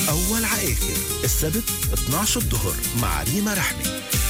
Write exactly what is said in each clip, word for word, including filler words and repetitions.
أول عآخر السبت اثني عشر الظهر مع ريما رحمي.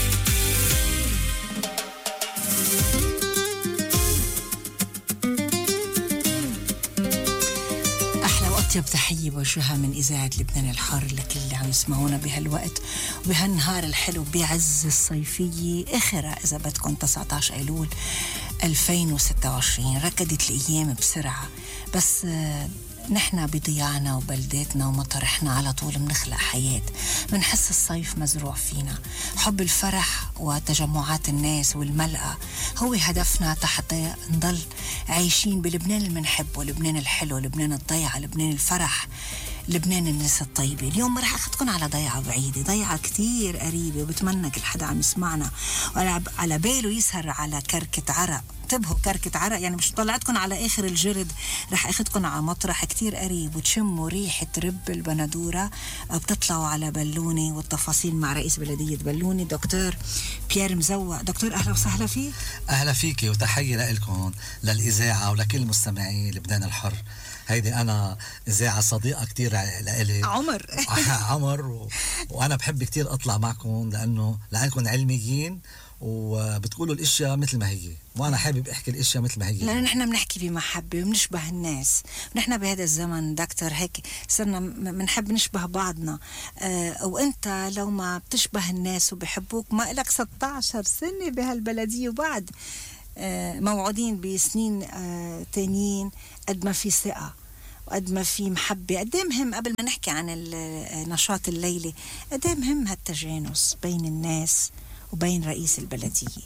أطيب تحية بوجهها من إذاعة لبنان الحار لكل اللي عم يسمعونا بهالوقت وبهالنهار الحلو بعز الصيفية آخرة إذا بدكم تسعة عشر أيلول ألفين وستة وعشرين. ركضت الأيام بسرعة، بس نحن بضياعنا وبلداتنا ومطرحنا على طول منخلق حياة، منحس الصيف مزروع فينا. حب الفرح وتجمعات الناس والملأة هو هدفنا تحت نضل عايشين بلبنان اللي منحبه، لبنان الحلو، لبنان الضيعة، لبنان الفرح، لبنان الناس الطيبة. اليوم رح أخذكم على ضيعة بعيدة، ضيعة كتير قريبة، وبتمنى كل حدا عم يسمعنا على باله يسهر على كركة عرق. انتبهوا، كركة عرق يعني مش طلعتكم على آخر الجرد، رح أخذكم على مطرح كتير قريب وتشموا ريحة رب البندورة، بتطلعوا على بلوني. والتفاصيل مع رئيس بلدية بلوني دكتور بيير مزوق. دكتور أهلا وسهلا فيك. أهلا فيكي وتحية لكم للإذاعة ولكل مستمعي لبنان الحر. هيدي أنا إذاعة صديقة كتير لإلي، عمر عمر و... وأنا بحب كتير أطلع معكم لأنه لأنكم علميين وبتقولوا الاشياء مثل ما هي، وانا حابب احكي الاشياء مثل ما هي، لانه نحن بنحكي بمحبه وبنشبه الناس. ونحن بهذا الزمن دكتور هيك صرنا بنحب نشبه بعضنا. آه وانت لو ما بتشبه الناس وبحبوك، ما لك ستة عشر سنه بهالبلديه وبعد آه موعودين بسنين آه تانيين. قد ما في ثقه وقد ما في محبة، قد مهم قبل ما نحكي عن النشاط الليلي، قد مهم هالتجانس بين الناس وبين رئيس البلدية.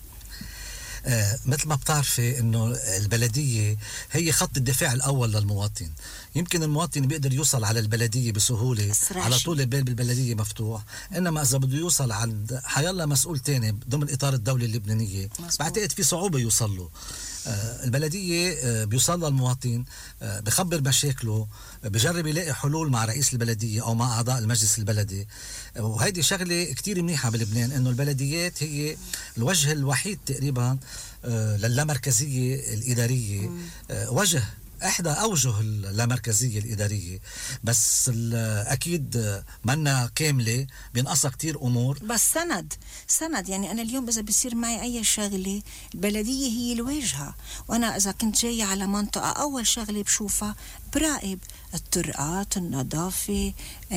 آه مثل ما بتعرفي انه البلدية هي خط الدفاع الاول للمواطن. يمكن المواطن بيقدر يوصل على البلدية بسهولة، على طول الباب بالبلدية مفتوح، انما اذا بده يوصل عند حيالله مسؤول تاني ضمن اطار الدولة اللبنانية بعتقد في صعوبة يوصل له. آه البلدية آه بيوصل للمواطن، آه بخبر مشاكله، آه بجرب يلاقي حلول مع رئيس البلدية أو مع أعضاء المجلس البلدي. آه وهيدي شغلة كتير منيحة بلبنان، إنه البلديات هي الوجه الوحيد تقريبا آه للامركزية الإدارية، آه وجه إحدى أوجه اللامركزية الإدارية، بس أكيد منا كاملة، بينقصها كتير أمور، بس سند سند يعني أنا اليوم إذا بيصير معي أي شغلة البلدية هي الواجهة. وأنا إذا كنت جاية على منطقة أول شغلة بشوفها براقب الطرقات، النظافة،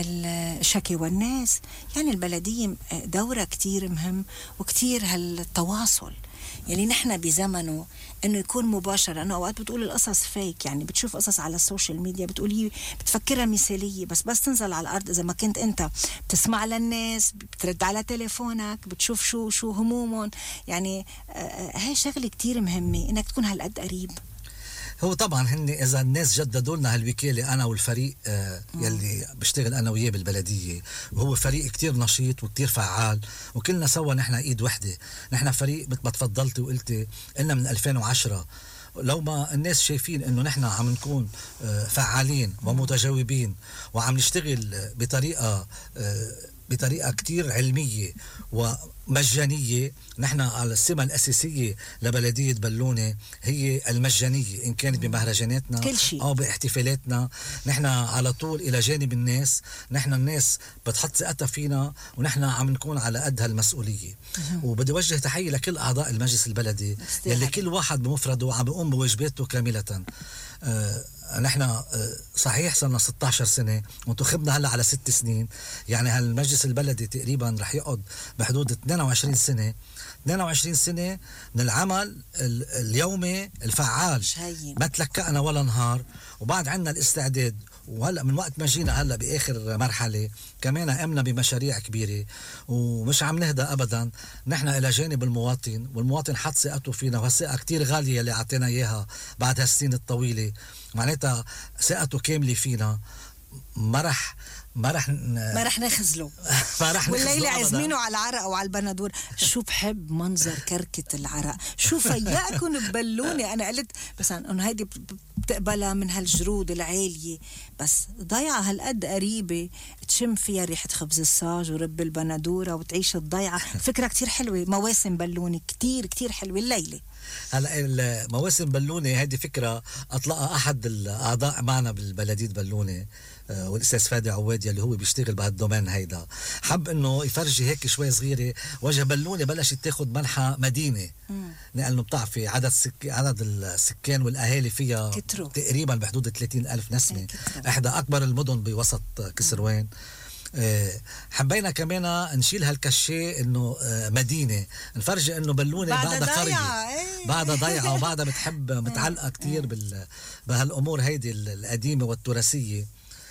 الشكوى الناس. يعني البلدية دورة كتير مهم وكتير هالتواصل. يعني نحن بزمنه انه يكون مباشر. انا اوقات بتقول القصص فيك، يعني بتشوف قصص على السوشيال ميديا بتقول هي بتفكرها مثاليه، بس بس تنزل على الارض اذا ما كنت انت بتسمع للناس، بترد على تليفونك، بتشوف شو شو همومهم. يعني آه هاي شغله كتير مهمه انك تكون هالقد قريب. هو طبعا هن اذا الناس جددوا لنا هالوكاله، انا والفريق آه يلي بشتغل انا وياه بالبلديه، وهو فريق كتير نشيط وكتير فعال، وكلنا سوا نحن ايد وحده. نحن فريق مثل ما تفضلتي وقلتي قلنا من ألفين وعشرة. لو ما الناس شايفين انه نحن عم نكون آه فعالين ومتجاوبين وعم نشتغل بطريقه آه بطريقة كتير علمية ومجانية. نحن على السمة الأساسية لبلدية بلونة هي المجانية، إن كانت بمهرجاناتنا أو باحتفالاتنا. نحن على طول إلى جانب الناس، نحن الناس بتحط ثقتها فينا، ونحن عم نكون على قد هالمسؤولية. وبدي وجه تحية لكل أعضاء المجلس البلدي يلي كل واحد بمفرده عم بيقوم بواجباته كاملة. آه نحن آه صحيح صرنا ستة عشر سنة وانتخبنا هلا على ست سنين، يعني هالمجلس البلدي تقريبا رح يقعد بحدود اثنين وعشرين سنة اثنين وعشرين سنة من العمل اليومي الفعال، ما تلكأنا ولا نهار. وبعد عنا الاستعداد، وهلا من وقت ما جينا هلا باخر مرحله كمان قمنا بمشاريع كبيره ومش عم نهدى ابدا. نحن الى جانب المواطن، والمواطن حط ثقته فينا، وهالثقه كتير غاليه اللي اعطينا اياها بعد هالسنين الطويله. معناتها ثقته كامله فينا، ما رح ما رح ن... ما رح نخزله ما رح نخزله والليلة عزمينه على العرق وعلى البندور. شو بحب منظر كركة العرق، شو فياكن ببلوني. أنا قلت بس أنه هيدي بتقبلها من هالجرود العالية، بس ضيعة هالقد قريبة تشم فيها ريحة خبز الصاج ورب البندورة وتعيش الضيعة. فكرة كتير حلوة. مواسم بلوني كتير كتير حلوة الليلة. هلا مواسم بلونة هذه فكرة أطلقها أحد الأعضاء معنا بالبلدية بلونة آه والاستاذ فادي عواد اللي هو بيشتغل بهالدومين هيدا، حب انه يفرجي هيك شوي صغيره وجه بلونه بلشت تاخد منحى مدينه، لانه بتعرفي عدد سك... عدد السكان والاهالي فيها كترو. تقريبا بحدود ثلاثين ألف نسمه، احدى اكبر المدن بوسط كسروان. حبينا كمان نشيل هالكشة انه مدينة، نفرجي انه بلونة بعدها قرية، ايه. بعدها ضيعة وبعدها بتحب متعلقة كتير بال... بهالامور هيدي القديمة والتراثية.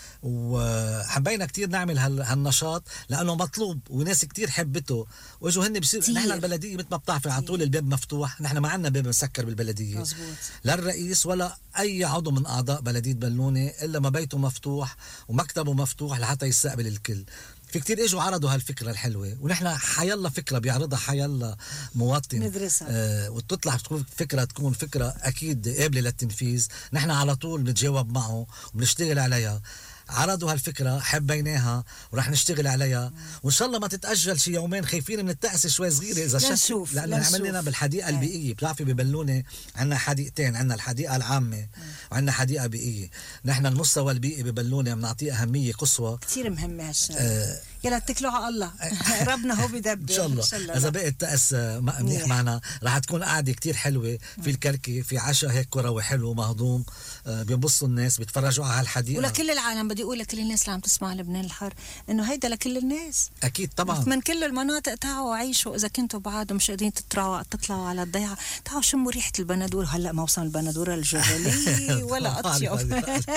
وحبينا كتير نعمل هالنشاط لانه مطلوب وناس كتير حبته، واجوا هن بصير نحن البلديه مثل ما بتعرفي على طول الباب مفتوح، نحن ما عندنا باب مسكر بالبلديه مزبوط. لا الرئيس ولا اي عضو من اعضاء بلديه بلونه الا ما بيته مفتوح ومكتبه مفتوح لحتى يستقبل الكل. في كتير اجوا عرضوا هالفكره الحلوه، ونحن حيلا فكره بيعرضها حيلا مواطن ندرسها آه وتطلع تكون فكره تكون فكره اكيد قابله للتنفيذ، نحن على طول بنتجاوب معه وبنشتغل عليها. عرضوا هالفكرة حبيناها ورح نشتغل عليها، وإن شاء الله ما تتأجل شي يومين، خايفين من التأسي شوي صغيرة إذا شك، لأنه عملنا بالحديقة البيئية. بتعرفي ببلونة عنا حديقتين، عنا الحديقة العامة وعنا حديقة بيئية. نحن المستوى البيئي ببلونة بنعطيه أهمية قصوى كتير مهمة هالشيء. آه يلا اتكلوا على الله ربنا هو بدبر إن شاء الله. إذا بقى التأس منيح معنا رح تكون قاعدة كتير حلوة، في الكركة في عشاء هيك كروي حلو مهضوم، آه بينبسطوا الناس بيتفرجوا على هالحديقة. ولكل العالم بدي أقول لكل الناس اللي عم تسمع لبنان الحر إنه هيدا لكل الناس أكيد طبعا من كل المناطق. تعالوا عيشوا، إذا كنتوا بعد مش قادرين تطلعوا تطلعوا على الضيعة، تعالوا شموا ريحة البندور. هلا ما وصل البندورة الجبلية ولا أطيب.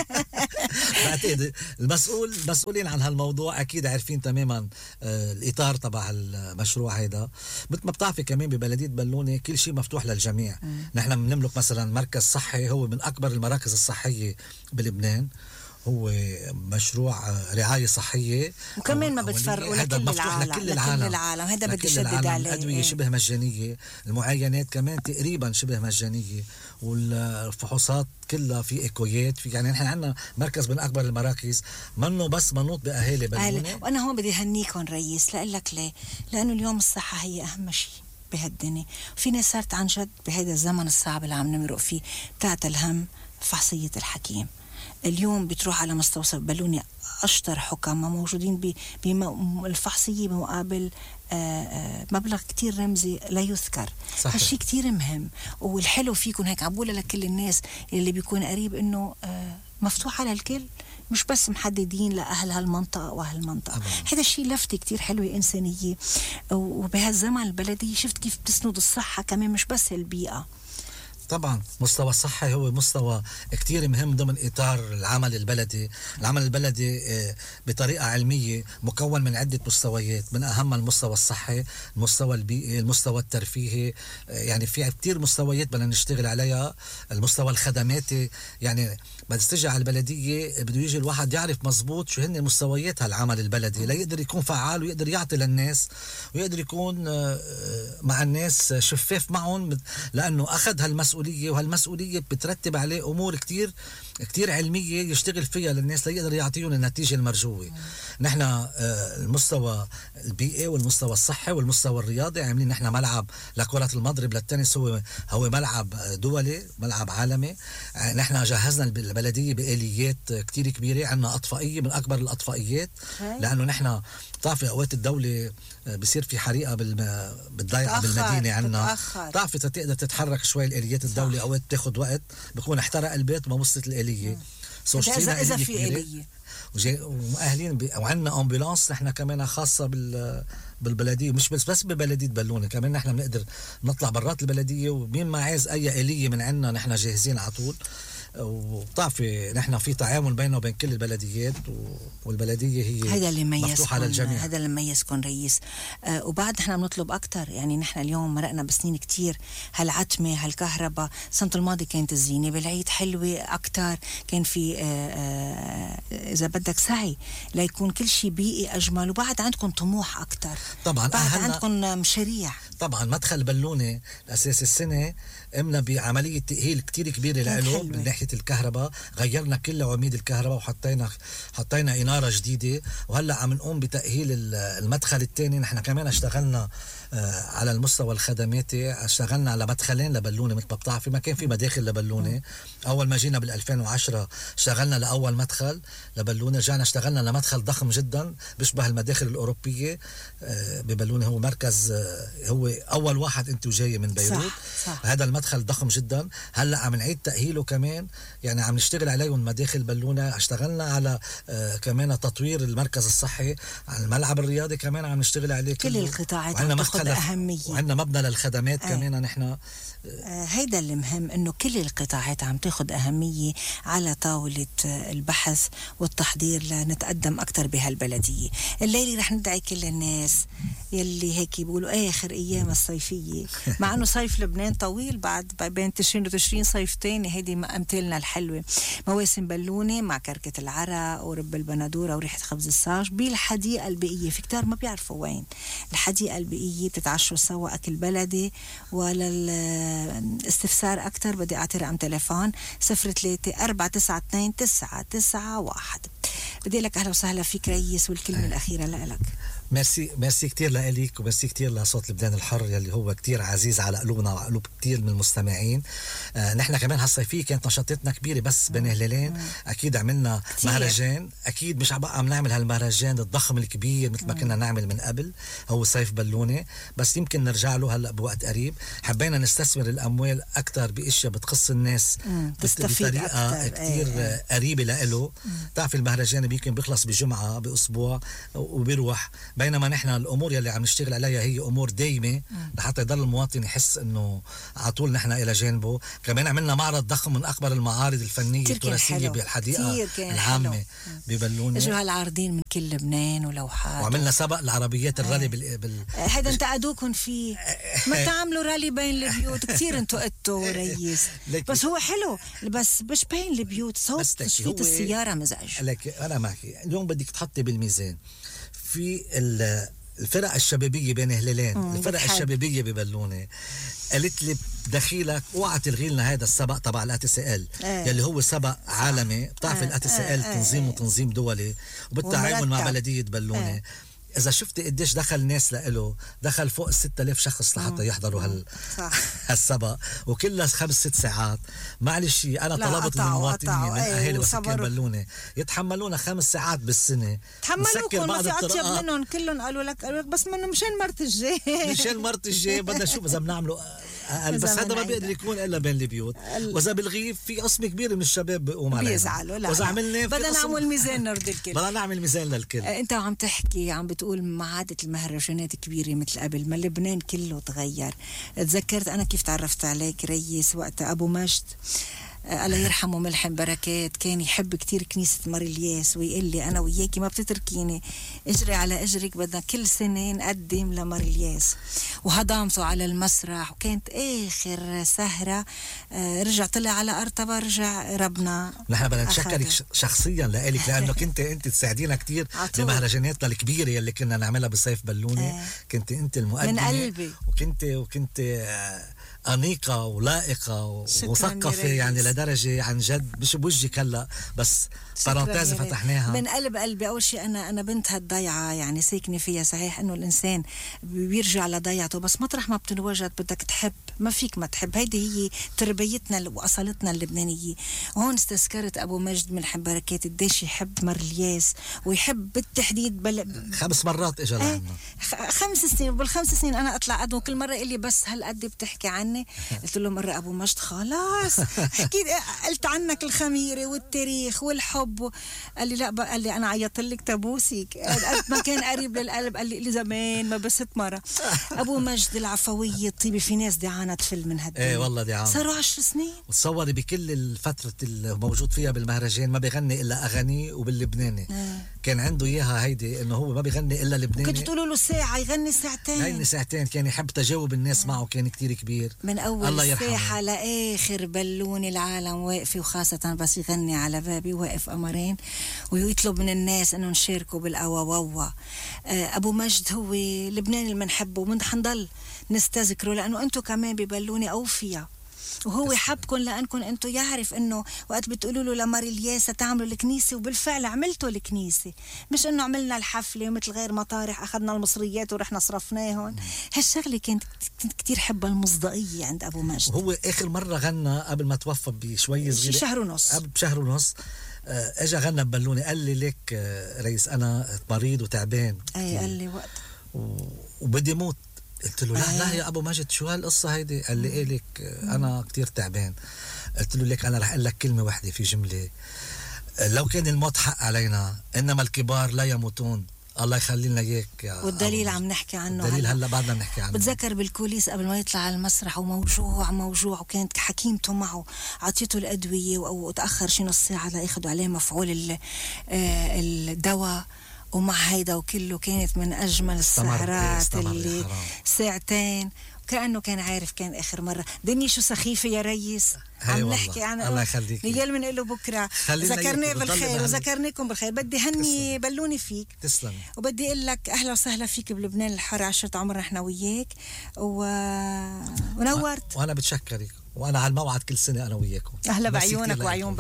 بعتقد المسؤول المسؤولين عن هالموضوع أكيد عارفين تماما آه الإطار تبع المشروع هيدا. مثل ما بتعرفي كمان ببلدية بلونة كل شيء مفتوح للجميع. مم. نحن بنملك مثلا مركز صحي هو من أكبر المراكز الصحية بلبنان، هو مشروع رعاية صحية، وكمان ما بتفرقوا لكل العالم. لكل العالم, لكل العالم. هذا بدي شدد عليه. الأدوية شبه مجانية، المعاينات كمان تقريبا شبه مجانية، والفحوصات كلها في إيكويات في. يعني نحن عندنا مركز من أكبر المراكز، منه بس منوط بأهالي بلونة. وأنا هون بدي هنيكم رئيس، لأقلك ليه؟ لأنه اليوم الصحة هي أهم شيء بهالدنيا. في ناس صارت عن جد بهذا الزمن الصعب اللي عم نمرق فيه بتاعت الهم فحصية الحكيم. اليوم بتروح على مستوصف بلوني أشطر حكام موجودين بالفحصية بمقابل آآ آآ مبلغ كتير رمزي لا يذكر. هالشي كتير مهم، والحلو فيكم هيك عبولة لكل الناس اللي بيكون قريب إنه مفتوح على الكل، مش بس محددين لأهل هالمنطقة وهالمنطقة. هذا الشيء لفتة كتير حلوة إنسانية، وبهالزمن البلدي شفت كيف بتسند الصحة كمان مش بس البيئة. طبعا مستوى الصحي هو مستوى كتير مهم ضمن إطار العمل البلدي. العمل البلدي بطريقة علمية مكون من عدة مستويات، من أهم المستوى الصحي، المستوى البيئي، المستوى الترفيهي. يعني في كتير مستويات بدنا نشتغل عليها. المستوى الخدماتي، يعني بس تجي على البلدية بده يجي الواحد يعرف مزبوط شو هن مستويات هالعمل البلدي، لا يقدر يكون فعال ويقدر يعطي للناس ويقدر يكون مع الناس شفاف معهم، لأنه أخذ هالمسؤولية، وهالمسؤولية بترتب عليه أمور كتير كتير علمية يشتغل فيها للناس ليقدر يعطيهم النتيجة المرجوة. نحن المستوى البيئي والمستوى الصحي والمستوى الرياضي عاملين نحن ملعب لكرة المضرب للتنس، هو هو ملعب دولي، ملعب عالمي. نحن جهزنا البلدية بآليات كتير كبيرة، عندنا أطفائية من أكبر الأطفائيات، لأنه نحن بتعرفي أوقات الدولة بصير في حريقة بالضيعة بالمدينة عندنا، بتعرفي تقدر تتحرك شوي الآليات الدولة أوقات بتاخد وقت، بكون احترق البيت وما وصلت الآلية. إذا إذا في آلية ومؤهلين ب... وعندنا أمبولانس نحن كمان خاصة بال... بالبلدية، مش بس بس ببلدية بلونة، كمان نحن بنقدر نطلع برات البلدية، ومين ما عايز أي آلية من عندنا نحن جاهزين على طول. وبتعرفي نحن في تعامل بيننا وبين كل البلديات، والبلدية هي هذا اللي مفتوحة للجميع. هذا اللي ميزكم رئيس. آه وبعد نحن بنطلب أكتر. يعني نحن اليوم مرقنا بسنين كتير، هالعتمة هالكهرباء. السنة الماضية كانت الزينة بالعيد حلوة أكتر، كان في آه آه إذا بدك سعي ليكون كل شيء بيئي أجمل، وبعد عندكم طموح أكتر. طبعا بعد عندكم مشاريع. طبعا مدخل بلونة الأساس السنة قمنا بعمليه تاهيل كتير كبيره له من ناحيه الكهرباء. غيرنا كل عواميد الكهرباء وحطينا حطينا اناره جديده، وهلا عم نقوم بتاهيل المدخل الثاني. نحن كمان اشتغلنا على المستوى الخدماتي، اشتغلنا على مدخلين لبالونه مثل ما بتعرفي، ما كان في مداخل لبالونه. اول ما جينا بال ألفين وعشرة اشتغلنا لاول مدخل لبالونه، رجعنا اشتغلنا لمدخل ضخم جدا بيشبه المداخل الاوروبيه ببالونه. هو مركز، هو اول واحد انت وجاي من بيروت. صح. صح. هذا المدخل ضخم جدا. هلا عم نعيد تاهيله كمان، يعني عم نشتغل عليهم مداخل بالونه. اشتغلنا على آه كمان تطوير المركز الصحي، على الملعب الرياضي كمان عم نشتغل عليه. كل القطاعات عم تاخذ اهميه، وعندنا مبنى للخدمات آه. كمان نحن. آه هيدا اللي مهم، انه كل القطاعات عم تاخذ اهميه على طاوله البحث والتحضير لنتقدم اكثر بهالبلديه. الليله رح ندعي كل الناس يلي هيك بيقولوا اخر ايام الصيفيه، مع انه صيف لبنان طويل، بعد بين تشرين وتشرين صيف تاني. هيدي امثالنا الحلوه، مواسم بالونه مع كركه العرق ورب البندوره وريحه خبز الصاج بالحديقه البيئيه. في كتار ما بيعرفوا وين الحديقه البيئيه، بتتعشوا سوا اكل بلدي. وللاستفسار اكثر بدي اعطي رقم تليفون صفر ثلاثة أربعة تسعة اثنين تسعة تسعة واحد. بدي لك اهلا وسهلا فيك ريس، والكلمه أه. الاخيره لك. ميرسي ميرسي كتير لك، وميرسي كتير لصوت لبنان الحر يلي هو كتير عزيز على قلوبنا وقلوب كتير من المستمعين. آه نحن كمان هالصيفية كانت نشاطاتنا كبيرة، بس بين هلالين أكيد عملنا كتير. مهرجان، أكيد مش عم نعمل هالمهرجان الضخم الكبير مثل ما مم. كنا نعمل من قبل، هو صيف بالونة، بس يمكن نرجع له هلأ بوقت قريب. حبينا نستثمر الأموال أكتر بأشياء بتخص الناس بطريقة كتير ايه. قريبة لإله. تعرف المهرجان يمكن بيخلص بجمعة بأسبوع وبيروح، بينما نحن الامور يلي عم نشتغل عليها هي امور دايمه لحتى يضل المواطن يحس انه على طول نحن الى جانبه. كمان عملنا معرض ضخم من اكبر المعارض الفنيه التراثيه بالحديقه العامه ببالونه. اجوا هالعارضين من كل لبنان ولوحات، وعملنا سبق العربيات الرالي بال, بال... هذا انتقدوكم فيه، ما تعملوا رالي بين البيوت كثير انتوا قدتوا ريس. بس هو حلو، بس مش بين البيوت، صوت تصويت السياره مزعج. لك انا معك اليوم بدك تحطي بالميزان في الفرق الشبابية بين هلالين. الفرق بتحب. الشبابية ببالونة قالت لي دخيلك اوعى تلغي لنا هذا السبق تبع الاتي سي ال اه. يلي هو سبق عالمي. بتعرف الاتي سي ال تنظيم وتنظيم دولي وبالتعاون مع بلدية بالونة. اه. إذا شفتي قديش دخل ناس لإله، دخل فوق ستة آلاف شخص لحتى يحضروا هال هالسبق، وكلها خمس ست ساعات. معلش أنا طلبت من المواطنين من أهالي وسكان بالونة يتحملونا خمس ساعات بالسنة. تحملوكم ما في أطيب منهم، كلهم قالوا لك قالوا لك بس منه مشان مرت الجاي مشان مرت الجاي بدنا نشوف إذا بنعمله. بس هذا ما بيقدر يكون إلا بين البيوت، وإذا بالغيب في قسم كبير من الشباب بيقوم علينا بيزعلوا. لا وإذا عملنا بدنا نعمل ميزان نرضي الكل، بدنا نعمل ميزان للكل. أنت عم تحكي عم بتقول ما عادت المهرجانات كبيرة مثل قبل، ما لبنان كله تغير. تذكرت أنا كيف تعرفت عليك ريس وقت أبو مجد الله يرحمه ملحم بركات، كان يحب كتير كنيسة مار الياس ويقول لي أنا وياكي ما بتتركيني، اجري على اجرك، بدنا كل سنة نقدم لمار الياس. وهضامته على المسرح، وكانت آخر سهرة رجع طلع على أرطبة، رجع ربنا. نحن بدنا نشكرك شخصيا لإلك لأنه كنت أنت تساعدينا كتير بمهرجاناتنا الكبيرة اللي كنا نعملها بصيف بالونة. كنت أنت المقدمة من قلبي، وكنت وكنت أنيقة ولائقة ومثقفة يعني لدرجة عن جد مش بوجهك هلا، بس بارانتيز فتحناها من قلب قلبي. أول شيء أنا أنا بنت هالضيعة يعني ساكنة فيها. صحيح إنه الإنسان بيرجع لضيعته، بس مطرح ما بتنوجد بدك تحب، ما فيك ما تحب. هيدي هي تربيتنا وأصالتنا اللبنانية. وهون استذكرت أبو مجد ملحم بركات قديش يحب مار الياس، ويحب بالتحديد بل... خمس مرات إجا لعنا اه خمس سنين، وبالخمس سنين أنا أطلع قدوم كل مرة يقول لي بس هالقد بتحكي عني. قلت له مرة أبو مجد خلاص حكيت قلت عنك الخميرة والتاريخ والحب. قال لي لا بقى، قال لي أنا عيطت لك تبوسك قد ما كان قريب للقلب. قال لي زمان ما بست مرة. أبو مجد العفوية الطيبة، في ناس دعانة تفل من هالدنيا. ايه والله دعانة، صاروا عشر سنين. وتصوري بكل الفترة الموجود فيها بالمهرجان ما بيغني إلا أغاني وباللبناني. اه. كان عنده إياها هيدي إنه هو ما بيغني إلا لبناني. كنت تقولوا له ساعة يغني ساعتين، يغني ساعتين. كان يحب تجاوب الناس اه. معه كان كتير كبير. من أول ساحة لآخر بالون العالم واقفة، وخاصة بس يغني على بابي واقف قمرين ويطلب من الناس انه نشاركوا بالقواواوا. ابو مجد هو لبنان اللي بنحبه ومن حنضل نستذكره، لانه انتم كمان ببالونة اوفياء وهو حبكم لأنكم أنتم يعرف أنه وقت بتقولوا له لماريلياس تعملوا الكنيسة وبالفعل عملتوا الكنيسة، مش أنه عملنا الحفلة ومثل غير مطارح أخذنا المصريات ورحنا صرفناهم. هالشغلة كانت كتير حبة المصداقية عند أبو مجد. وهو آخر مرة غنى قبل ما توفى بشوي صغيرة، شهر ونص، قبل بشهر ونص اجى غنى ببالوني قال لي ليك رئيس انا مريض وتعبان. اي قال لي وقت و... وبدي موت. قلت له لا لا يا ابو ماجد شو هالقصه هيدي؟ قال لي ايه ليك انا كتير تعبان. قلت له ليك انا رح اقول لك كلمه واحده في جمله، لو كان الموت حق علينا انما الكبار لا يموتون، الله يخلي لنا اياك. والدليل عم نحكي عنه، الدليل هلا بعدنا بنحكي عنه. بتذكر بالكوليس قبل ما يطلع على المسرح وموجوع موجوع وكانت حكيمته معه عطيته الادويه وتاخر شي نص ساعه لياخذوا عليه مفعول الدواء، ومع هيدا وكله كانت من اجمل السهرات اللي ساعتين، كأنه كان عارف كان آخر مرة. دنيا شو سخيفة يا ريس، عم نحكي عن الله يخليك رجال من له بكرة. ذكرناه بالخير وذكرناكم بالخير. بدي هني بلوني فيك، تسلم. وبدي اقول لك اهلا وسهلا فيك بلبنان الحر، عشرة عمر نحن وياك و... ونورت. وانا بتشكرك، وانا على الموعد كل سنة انا وياكم. اهلا بعيونك وعيون